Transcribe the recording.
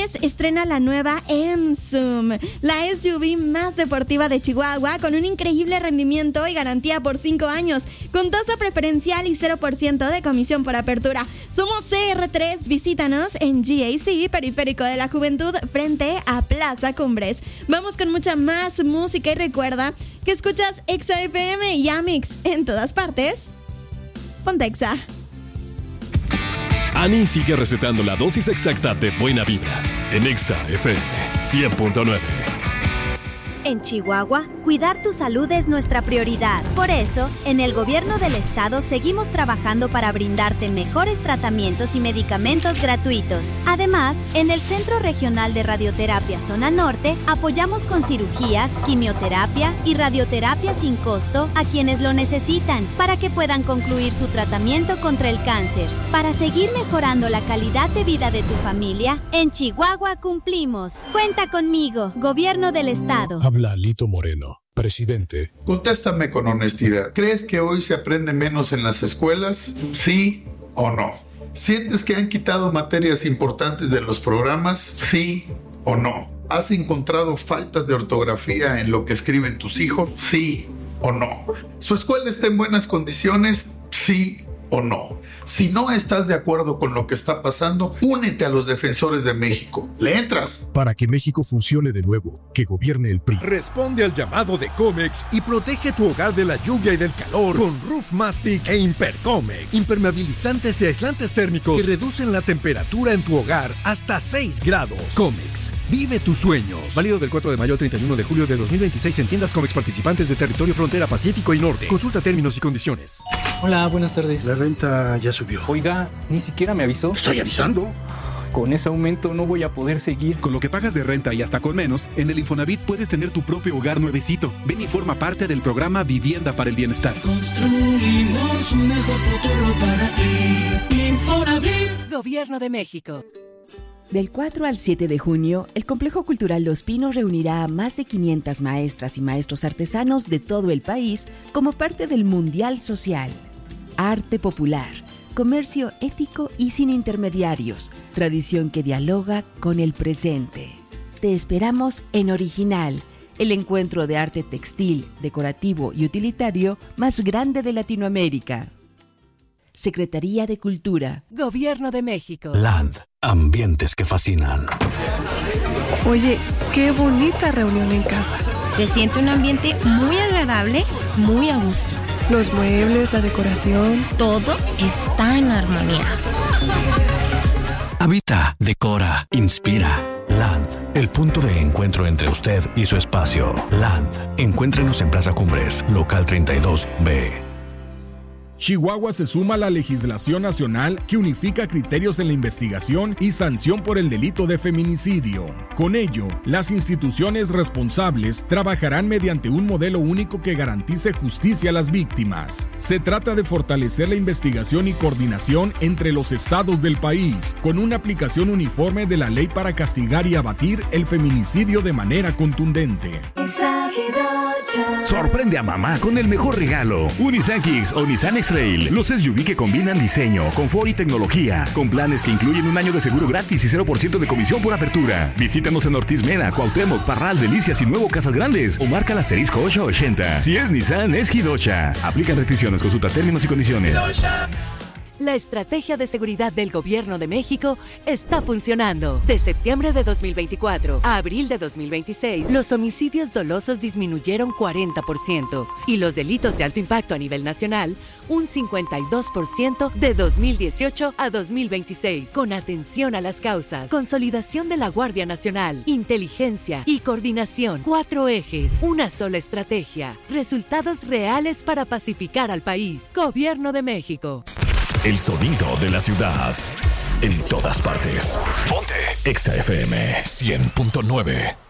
Gómez estrena la nueva Enzum, la SUV más deportiva de Chihuahua, con un increíble rendimiento y garantía por 5 años, con tasa preferencial y 0% de comisión por apertura. Somos CR3, visítanos en GAC, Periférico de la Juventud, frente a Plaza Cumbres. Vamos con mucha más música y recuerda que escuchas Exa FM y Amix en todas partes. Ponte Exa. Ani sigue recetando la dosis exacta de buena vibra en Exa FM 100.9. En Chihuahua, cuidar tu salud es nuestra prioridad. Por eso, en el gobierno del estado seguimos trabajando para brindarte mejores tratamientos y medicamentos gratuitos. Además, en el Centro Regional de Radioterapia Zona Norte, apoyamos con cirugías, quimioterapia y radioterapia sin costo a quienes lo necesitan para que puedan concluir su tratamiento contra el cáncer. Para seguir mejorando la calidad de vida de tu familia, en Chihuahua cumplimos. Cuenta conmigo, Gobierno del Estado. Habla Lito Moreno, presidente. Contéstame con honestidad. ¿Crees que hoy se aprende menos en las escuelas? ¿Sí o no? ¿Sientes que han quitado materias importantes de los programas? ¿Sí o no? ¿Has encontrado faltas de ortografía en lo que escriben tus hijos? ¿Sí o no? ¿Su escuela está en buenas condiciones? ¿Sí o no? Si no estás de acuerdo con lo que está pasando, únete a los defensores de México. ¿Le entras? Para que México funcione de nuevo, que gobierne el PRI. Responde al llamado de Comex y protege tu hogar de la lluvia y del calor con Roof Mastic e Impercomex. Impermeabilizantes y aislantes térmicos que reducen la temperatura en tu hogar hasta 6 grados. Comex, vive tus sueños. Válido del 4 de mayo al 31 de julio de 2026 en tiendas Comex participantes de territorio frontera Pacífico y Norte. Consulta términos y condiciones. Hola, buenas tardes. La renta ya subió. Oiga, ni siquiera me avisó. Estoy avisando. Con ese aumento no voy a poder seguir. Con lo que pagas de renta y hasta con menos, en el Infonavit puedes tener tu propio hogar nuevecito. Ven y forma parte del programa Vivienda para el Bienestar. Construimos un mejor futuro para ti. Infonavit. Gobierno de México. Del 4 al 7 de junio, el Complejo Cultural Los Pinos reunirá a más de 500 maestras y maestros artesanos de todo el país como parte del Mundial Social. Arte popular, comercio ético y sin intermediarios, tradición que dialoga con el presente. Te esperamos en Original, el encuentro de arte textil, decorativo y utilitario más grande de Latinoamérica. Secretaría de Cultura. Gobierno de México. Land, ambientes que fascinan. Oye, qué bonita reunión en casa. Se siente un ambiente muy agradable, muy a gusto. Los muebles, la decoración, todo está en armonía. Habita, decora, inspira. Land, el punto de encuentro entre usted y su espacio. Land, encuéntrenos en Plaza Cumbres, local 32B. Chihuahua se suma a la legislación nacional que unifica criterios en la investigación y sanción por el delito de feminicidio. Con ello, las instituciones responsables trabajarán mediante un modelo único que garantice justicia a las víctimas. Se trata de fortalecer la investigación y coordinación entre los estados del país, con una aplicación uniforme de la ley para castigar y abatir el feminicidio de manera contundente. Sorprende a mamá con el mejor regalo. Un Nissan Kicks o Nissan X-Trail. Los SUV que combinan diseño, confort y tecnología. Con planes que incluyen un año de seguro gratis y 0% de comisión por apertura. Visítanos en Ortiz Mena, Cuauhtémoc, Parral, Delicias y Nuevo Casas Grandes. O marca el asterisco 880. Si es Nissan, es Hidocha. Aplican restricciones. Consulta términos y condiciones. La estrategia de seguridad del Gobierno de México está funcionando. De septiembre de 2024 a abril de 2026, los homicidios dolosos disminuyeron 40% y los delitos de alto impacto a nivel nacional un 52% de 2018 a 2026. Con atención a las causas, consolidación de la Guardia Nacional, inteligencia y coordinación. 4 ejes, una sola estrategia. Resultados reales para pacificar al país. Gobierno de México. El sonido de la ciudad. En todas partes. Ponte Exa FM 100.9.